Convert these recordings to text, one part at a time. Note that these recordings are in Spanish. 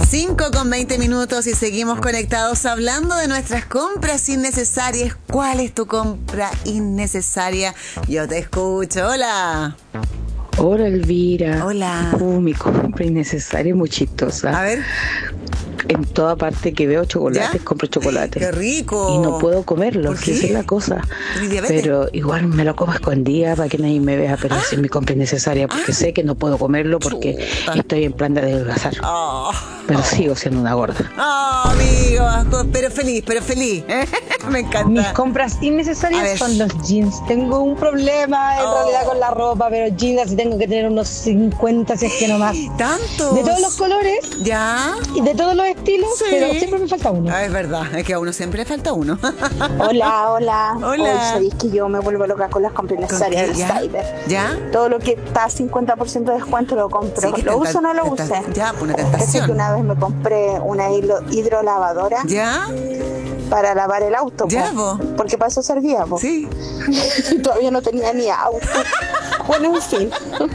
5:20 y seguimos conectados hablando de nuestras compras innecesarias. ¿Cuál es tu compra innecesaria? Yo te escucho. Hola. Hola, Elvira. Hola. Mi compra innecesaria es muy chistosa. A ver. En toda parte que veo chocolates, compro chocolate. ¡Qué rico! Y no puedo comerlo, ¿Por qué? esa es la cosa. ¿Tienes diabetes? Pero igual me lo como a escondida para que nadie me vea, pero esa es mi compra innecesaria, porque sé que no puedo comerlo porque estoy en plan de adelgazar. Pero sigo siendo una gorda. Amigo, pero feliz. Me encanta. Mis compras innecesarias son los jeans. Tengo un problema en realidad con la ropa, pero jeans así tengo que tener unos 50, si es que no más. ¿Tantos? De todos los colores. ¿Ya? Y de todos los estilos, Sí. pero siempre me falta uno. Es verdad, es que a uno siempre le falta uno. Hola. Hola. Hoy sabéis que yo me vuelvo loca con las compras innecesarias del cyber. ¿Ya? Todo lo que está a 50% de descuento lo compro. Sí, ¿Lo uso o no lo usé? Ya, una Sé tentación. que una vez me compré una hidrolavadora ¿Ya? para lavar el auto. Ya, porque para eso servía. Sí. Todavía no tenía ni auto. Bueno, en fin.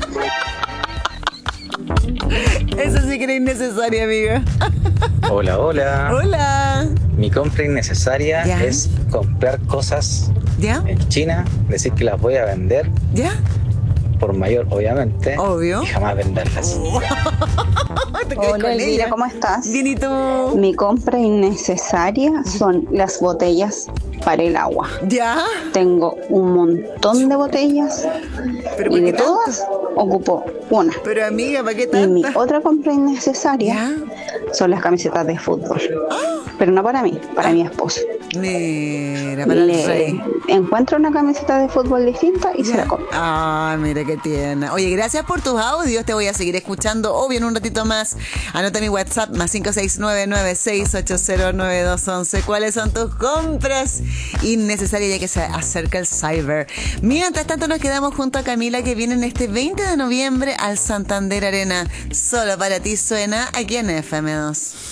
Eso sí que era innecesario, amiga. Hola. Hola. Mi compra innecesaria ¿Ya? es comprar cosas ¿Ya? en China, decir que las voy a vender ¿Ya? por mayor, obviamente, Obvio. y jamás venderlas. Hola, Elvira, ¿cómo estás? Bien, ¿y tú? Mi compra innecesaria son las botellas para el agua. ¿Ya? Tengo un montón de botellas ¿Pero y por qué de todas ocupo una. Pero, amiga, ¿para qué Y mi tanta? otra compra innecesaria ¿Ya? son las camisetas de fútbol. Pero no para mí, para mi esposo. Mira, para el rey. Encuentro una camiseta de fútbol distinta y se la compro. Ah, mira qué tierna. Oye, gracias por tus audios. Te voy a seguir escuchando, obvio, en un ratito más. Anota mi WhatsApp, más 56996809211. ¿Cuáles son tus compras innecesarias ya que se acerca el Cyber? Mientras tanto, nos quedamos junto a Camila, que viene en este 20 de noviembre al Santander Arena. Solo para ti suena aquí en FM2.